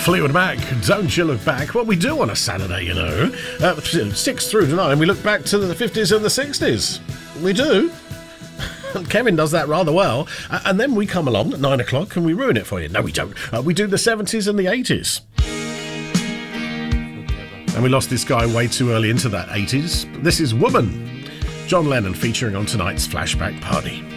Fleetwood Mac, Don't You Look Back. What we do on a Saturday, you know. 6 through to 9, we look back to the 50s and the 60s. We do. Kevin does that rather well. And then we come along at 9 o'clock and we ruin it for you. No, we don't. We do the 70s and the 80s. And we lost this guy way too early into that 80s. This is Woman. John Lennon featuring on tonight's Flashback Party.